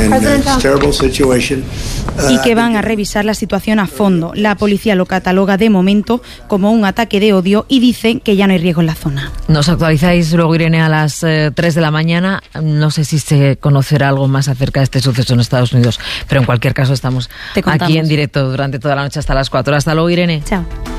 y que van a revisar la situación a fondo. La policía lo cataloga de momento como un ataque de odio y dicen que ya no hay riesgo en la zona. Nos actualizáis luego, Irene, a las 3 de la mañana. No sé si se conocerá algo más acerca de este suceso en Estados Unidos, pero en cualquier caso estamos aquí en directo durante toda la noche hasta las 4. Hasta luego, Irene. Chao.